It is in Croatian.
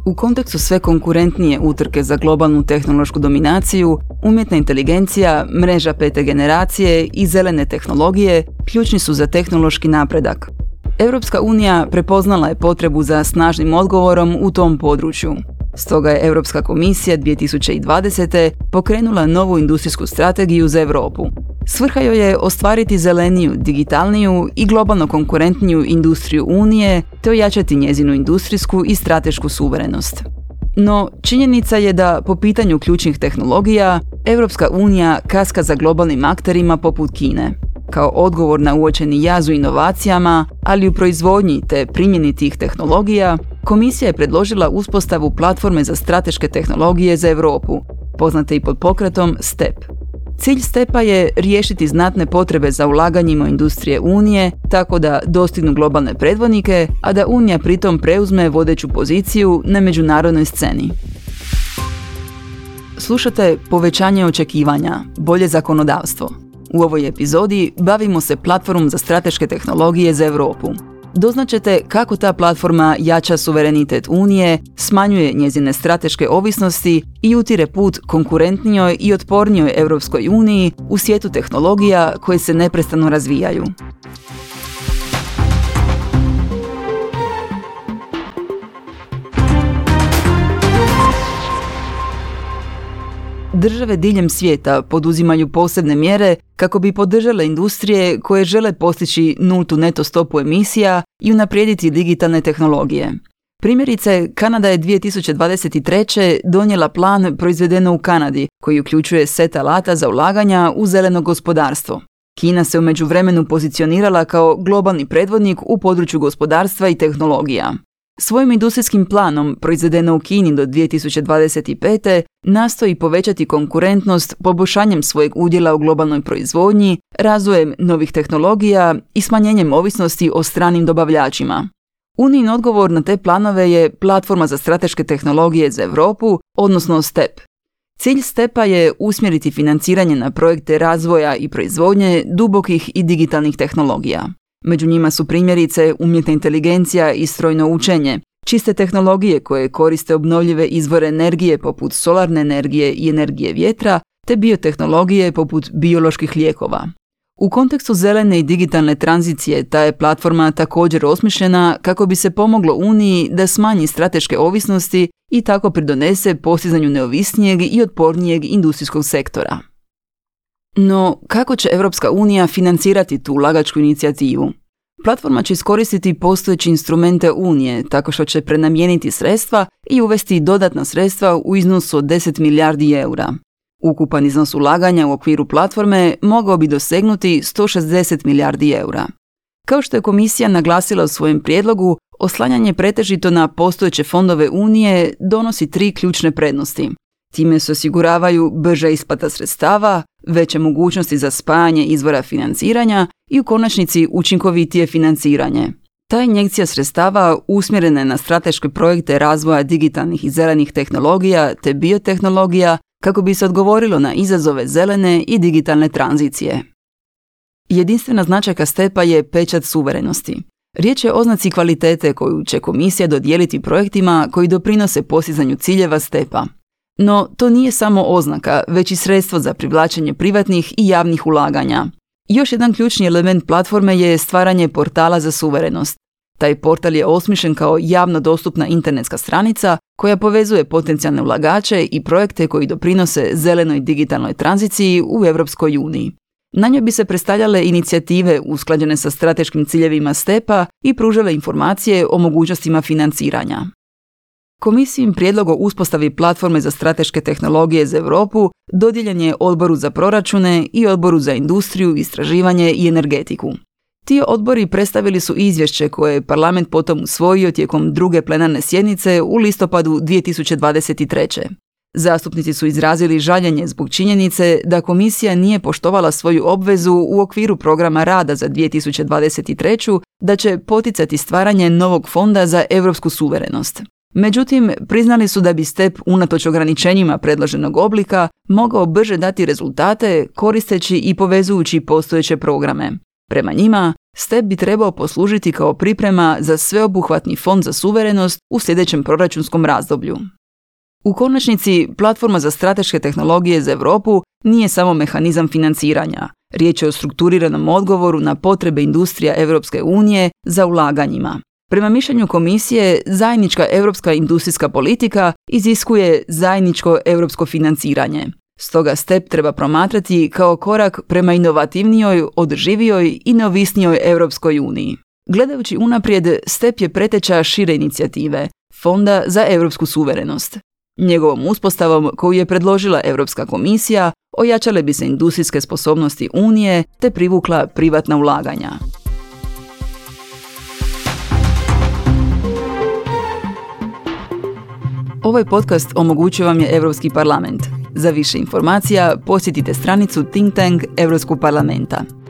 U kontekstu sve konkurentnije utrke za globalnu tehnološku dominaciju, umjetna inteligencija, mreža 5. generacije i zelene tehnologije ključni su za tehnološki napredak. Europska unija prepoznala je potrebu za snažnim odgovorom u tom području. Stoga je Europska komisija 2020. pokrenula novu industrijsku strategiju za Europu. Svrha joj je ostvariti zeleniju, digitalniju i globalno konkurentniju industriju Unije te ojačati njezinu industrijsku i stratešku suverenost. No, činjenica je da po pitanju ključnih tehnologija Europska unija kaska za globalnim akterima poput Kine. Kao odgovor na uočeni jaz u inovacijama, ali u proizvodnji te primjeni tih tehnologija, komisija je predložila uspostavu platforme za strateške tehnologije za Europu, poznate i pod pokretom STEP. Cilj STEP-a je riješiti znatne potrebe za ulaganjima industrije Unije tako da dostignu globalne predvodnike, a da Unija pritom preuzme vodeću poziciju na međunarodnoj sceni. Slušate Povećanje očekivanja, bolje zakonodavstvo. U ovoj epizodi bavimo se platformom za strateške tehnologije za Europu. Doznaćete kako ta platforma jača suverenitet Unije, smanjuje njezine strateške ovisnosti i utire put konkurentnijoj i otpornijoj Europskoj uniji u svijetu tehnologija koje se neprestano razvijaju. Države diljem svijeta poduzimaju posebne mjere kako bi podržale industrije koje žele postići nultu neto stopu emisija i unaprijediti digitalne tehnologije. Primjerice, Kanada je 2023. donijela plan Proizvedeno u Kanadi, koji uključuje set alata za ulaganja u zeleno gospodarstvo. Kina se u međuvremenu pozicionirala kao globalni predvodnik u području gospodarstva i tehnologija. Svojim industrijskim planom Proizvedeno u Kini do 2025. nastoji povećati konkurentnost poboljšanjem svojeg udjela u globalnoj proizvodnji, razvojem novih tehnologija i smanjenjem ovisnosti o stranim dobavljačima. Unijin odgovor na te planove je platforma za strateške tehnologije za Europu, odnosno STEP. Cilj STEP-a je usmjeriti financiranje na projekte razvoja i proizvodnje dubokih i digitalnih tehnologija. Među njima su primjerice umjetna inteligencija i strojno učenje, čiste tehnologije koje koriste obnovljive izvore energije poput solarne energije i energije vjetra, te biotehnologije poput bioloških lijekova. U kontekstu zelene i digitalne tranzicije ta je platforma također osmišljena kako bi se pomoglo Uniji da smanji strateške ovisnosti i tako pridonese postizanju neovisnijeg i otpornijeg industrijskog sektora. No, kako će Europska unija financirati tu ulagačku inicijativu? Platforma će iskoristiti postojeće instrumente Unije tako što će prenamijeniti sredstva i uvesti dodatna sredstva u iznosu od 10 milijardi eura. Ukupan iznos ulaganja u okviru platforme mogao bi dosegnuti 160 milijardi eura. Kao što je komisija naglasila u svojem prijedlogu, oslanjanje pretežito na postojeće fondove Unije donosi 3 ključne prednosti. Time se osiguravaju brža isplata sredstava, veće mogućnosti za spajanje izvora financiranja i u konačnici učinkovitije financiranje. Ta injekcija sredstava usmjerena je na strateške projekte razvoja digitalnih i zelenih tehnologija te biotehnologija kako bi se odgovorilo na izazove zelene i digitalne tranzicije. Jedinstvena značajka STEP-a je pečat suverenosti. Riječ je o oznaci kvalitete koju će komisija dodijeliti projektima koji doprinose postizanju ciljeva STEP-a. No, to nije samo oznaka, već i sredstvo za privlačenje privatnih i javnih ulaganja. Još jedan ključni element platforme je stvaranje portala za suverenost. Taj portal je osmišljen kao javno dostupna internetska stranica koja povezuje potencijalne ulagače i projekte koji doprinose zelenoj digitalnoj tranziciji u Europskoj uniji. Na njoj bi se predstavljale inicijative usklađene sa strateškim ciljevima STEP-a i pružale informacije o mogućnostima financiranja. Komisijin prijedlog o uspostavi platforme za strateške tehnologije za Europu dodijeljen je Odboru za proračune i Odboru za industriju, istraživanje i energetiku. Ti odbori predstavili su izvješće koje je parlament potom usvojio tijekom druge plenarne sjednice u listopadu 2023. Zastupnici su izrazili žaljenje zbog činjenice da komisija nije poštovala svoju obvezu u okviru programa rada za 2023. da će poticati stvaranje novog fonda za europsku suverenost. Međutim, priznali su da bi STEP unatoč ograničenjima predloženog oblika mogao brže dati rezultate koristeći i povezujući postojeće programe. Prema njima, STEP bi trebao poslužiti kao priprema za sveobuhvatni fond za suverenost u sljedećem proračunskom razdoblju. U konačnici, platforma za strateške tehnologije za Europu nije samo mehanizam financiranja. Riječ je o strukturiranom odgovoru na potrebe industrija Europske unije za ulaganjima. Prema mišljenju komisije, zajednička europska industrijska politika iziskuje zajedničko europsko financiranje. Stoga STEP treba promatrati kao korak prema inovativnijoj, održivijoj i neovisnijoj Europskoj uniji. Gledajući unaprijed, STEP je preteča šire inicijative, Fonda za europsku suverenost. Njegovom uspostavom, koju je predložila Europska komisija, ojačale bi se industrijske sposobnosti Unije te privukla privatna ulaganja. Ovaj podcast omogućio vam je Europski parlament. Za više informacija posjetite stranicu Think Tank Europskog parlamenta.